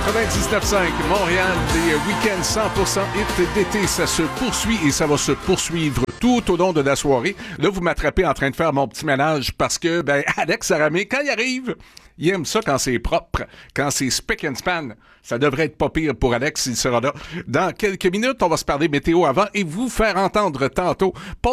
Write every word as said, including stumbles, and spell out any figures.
quatre-vingt-dix-neuf cinq, Montréal, des week-ends cent pour cent hit d'été, ça se poursuit et ça va se poursuivre tout au long de la soirée. Là, vous m'attrapez en train de faire mon petit ménage parce que, ben, Alex Aramé, quand il arrive, il aime ça quand c'est propre, quand c'est spick and span. Ça devrait être pas pire pour Alex, il sera là. Dans quelques minutes, on va se parler météo avant et vous faire entendre tantôt